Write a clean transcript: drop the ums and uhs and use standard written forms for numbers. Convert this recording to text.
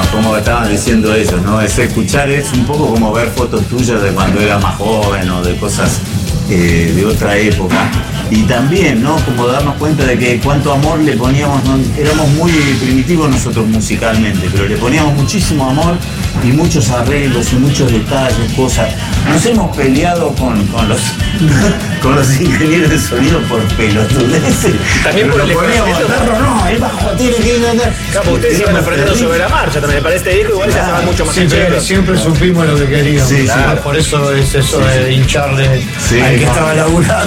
como estaban diciendo ellos, ¿no? Es escuchar, es un poco como ver fotos tuyas de cuando era más joven o de cosas de otra época. Y también, ¿no? Como darnos cuenta de que cuánto amor le poníamos, ¿no? Éramos muy primitivos nosotros musicalmente, pero le poníamos muchísimo amor y muchos arreglos y muchos detalles, cosas. Nos hemos peleado con con los ingenieros de sonido por pelotudeces. También por el perro, no, el bajo tiene que ir. Capo, ustedes iban aprendiendo sobre la marcha también. Para este disco igual ya estaban mucho más cancheros. Siempre supimos lo que queríamos. Sí, Por eso es eso de hincharle al que estaba laburando.